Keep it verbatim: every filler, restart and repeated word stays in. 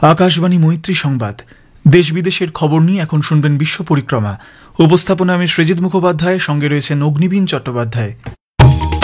আকাশবাণী মৈত্রী সংবাদ। দেশ বিদেশের খবর নিয়ে এখন শুনবেন বিশ্ব পরিক্রমা। উপস্থাপনা আমি সৃজিত মুখোপাধ্যায়, সঙ্গে রয়েছেন অগ্নিবীণ চট্টোপাধ্যায়।